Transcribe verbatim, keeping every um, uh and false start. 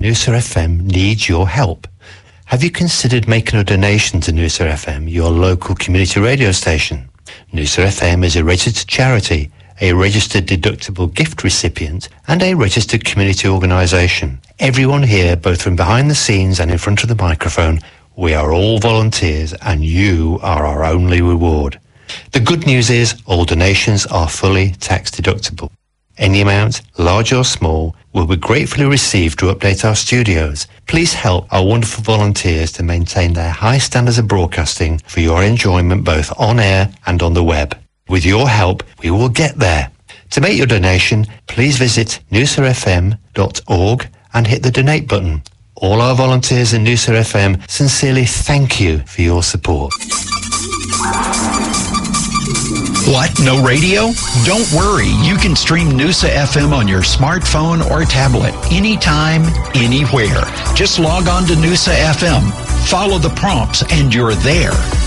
Noosa F M needs your help. Have you considered making a donation to Noosa F M, your local community radio station? Noosa F M is a registered charity, a registered deductible gift recipient, and a registered community organisation. Everyone here, both from behind the scenes and in front of the microphone, we are all volunteers, and you are our only reward. The good news is all donations are fully tax deductible. Any amount, large or small, will be gratefully received to update our studios. Please help our wonderful volunteers to maintain their high standards of broadcasting for your enjoyment both on air and on the web. With your help, we will get there. To make your donation, please visit noosa f m dot org and hit the donate button. All our volunteers in Noosa F M sincerely thank you for your support. What? No radio? Don't worry. You can stream Noosa F M on your smartphone or tablet anytime, anywhere. Just log on to Noosa F M, follow the prompts, and you're there.